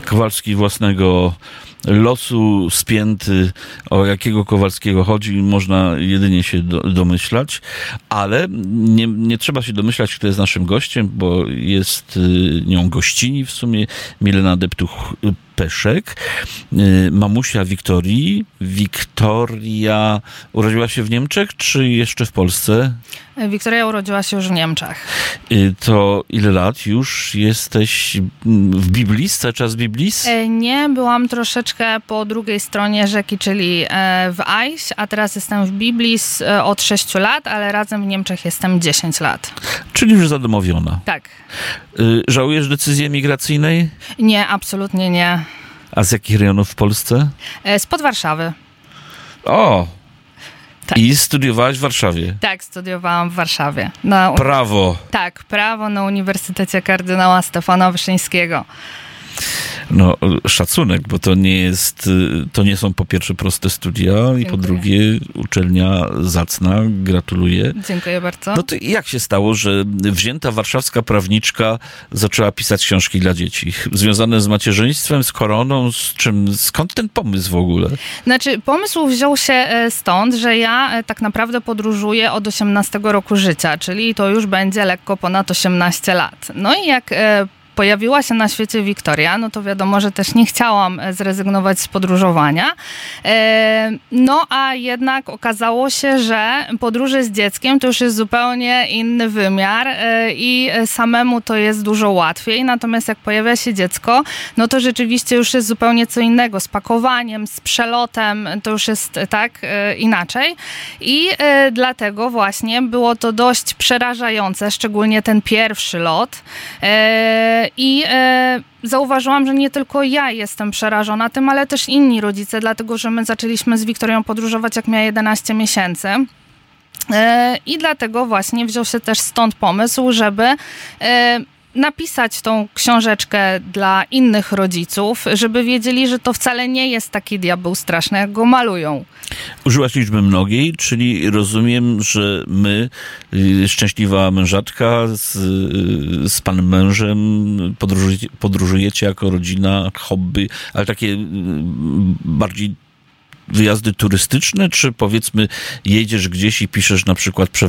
Kowalski własnego losu spięty, o jakiego Kowalskiego chodzi, można jedynie się domyślać, ale nie trzeba się domyślać, kto jest naszym gościem, bo jest nią gościni w sumie Milena Deptuch-Peszek, mamusia Wiktorii. Wiktoria urodziła się w Niemczech, czy jeszcze w Polsce? Wiktoria urodziła się już w Niemczech. To ile lat już jesteś w Biblis, cały czas w Biblis? Nie, byłam troszeczkę po drugiej stronie rzeki, czyli w Aiś, a teraz jestem w Biblis od 6 lat, ale razem w Niemczech jestem 10 lat. Czyli już zadomowiona. Tak. Żałujesz decyzji emigracyjnej? Nie, absolutnie nie. A z jakich rejonów w Polsce? Spod Warszawy. O! Tak. I studiowałaś w Warszawie? Tak, studiowałam w Warszawie. Prawo. Tak, prawo na Uniwersytecie Kardynała Stefana Wyszyńskiego. No, szacunek, bo to nie są po pierwsze proste studia. Dziękuję. I po drugie uczelnia zacna. Gratuluję. Dziękuję bardzo. No to jak się stało, że wzięta warszawska prawniczka zaczęła pisać książki dla dzieci? Związane z macierzyństwem, z koroną, z czym? Skąd ten pomysł w ogóle? Znaczy, pomysł wziął się stąd, że ja tak naprawdę podróżuję od 18 roku życia, czyli to już będzie lekko ponad 18 lat. No i jak pojawiła się na świecie Wiktoria, no to wiadomo, że też nie chciałam zrezygnować z podróżowania. No a jednak okazało się, że podróże z dzieckiem to już jest zupełnie inny wymiar i samemu to jest dużo łatwiej. Natomiast jak pojawia się dziecko, no to rzeczywiście już jest zupełnie co innego. Z pakowaniem, z przelotem, to już jest tak inaczej. I dlatego właśnie było to dość przerażające, szczególnie ten pierwszy lot. I zauważyłam, że nie tylko ja jestem przerażona tym, ale też inni rodzice, dlatego że my zaczęliśmy z Wiktorią podróżować, jak miała 11 miesięcy. I dlatego właśnie wziął się też stąd pomysł, żeby napisać tą książeczkę dla innych rodziców, żeby wiedzieli, że to wcale nie jest taki diabeł straszny, jak go malują. Użyłaś liczby mnogiej, czyli rozumiem, że my, szczęśliwa mężatka z panem mężem, podróżujecie jako rodzina, hobby, ale takie bardziej wyjazdy turystyczne, czy powiedzmy jedziesz gdzieś i piszesz na przykład